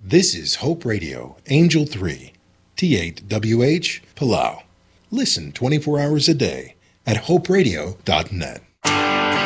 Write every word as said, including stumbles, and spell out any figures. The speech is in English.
This is Hope Radio, Angel three, T eight W H, Palau. Listen twenty-four hours a day at hope radio dot net.